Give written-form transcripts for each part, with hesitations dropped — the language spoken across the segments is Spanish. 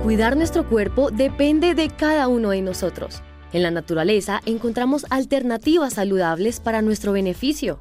Cuidar nuestro cuerpo depende de cada uno de nosotros. En la naturaleza encontramos alternativas saludables para nuestro beneficio.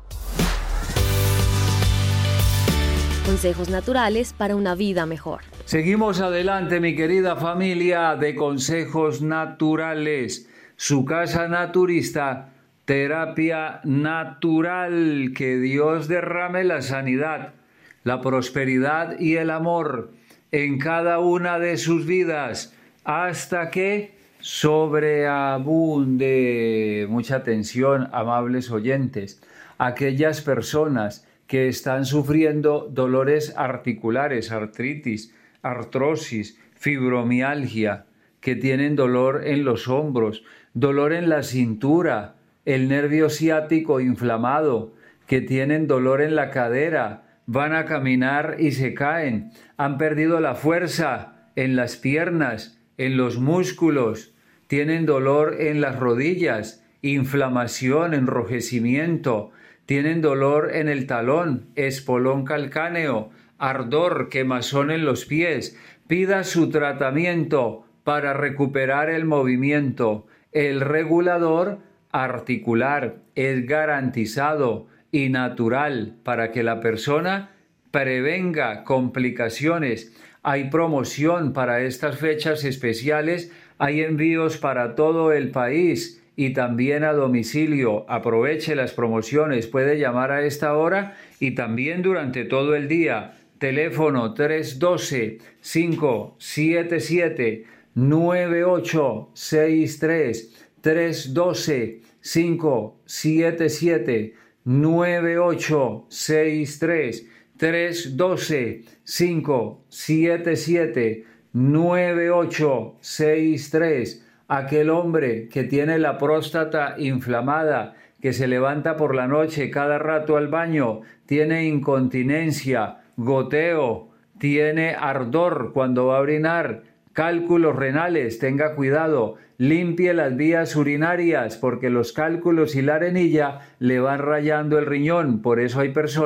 Consejos naturales para una vida mejor. Seguimos adelante, mi querida familia de Consejos Naturales. Su casa naturista, terapia natural. Que Dios derrame la sanidad, la prosperidad y el amor en cada una de sus vidas hasta que sobreabunde. Mucha atención, amables oyentes. Aquellas personas que están sufriendo dolores articulares, artritis, artrosis, fibromialgia, que tienen dolor en los hombros, dolor en la cintura, el nervio ciático inflamado, que tienen dolor en la cadera, van a caminar y se caen, han perdido la fuerza en las piernas, en los músculos, tienen dolor en las rodillas, inflamación, enrojecimiento, tienen dolor en el talón, espolón calcáneo, ardor, quemazón en los pies. Pida su tratamiento para recuperar el movimiento. El regulador articular es garantizado y natural para que la persona prevenga complicaciones. Hay promoción para estas fechas especiales, hay envíos para todo el país y también a domicilio. Aproveche las promociones, puede llamar a esta hora y también durante todo el día. Teléfono 312-577-9863, 312-577-9863, 312-577-9863. Aquel hombre que tiene la próstata inflamada, que se levanta por la noche cada rato al baño, tiene incontinencia, goteo, tiene ardor cuando va a orinar, cálculos renales, tenga cuidado, limpie las vías urinarias porque los cálculos y la arenilla le van rayando el riñón. Por eso hay personas